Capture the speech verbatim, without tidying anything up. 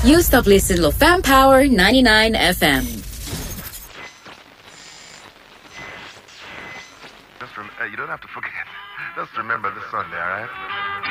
You stop listening to Fam Power ninety-nine F M. Just rem- uh, you don't have to forget. Just remember this Sunday, all right?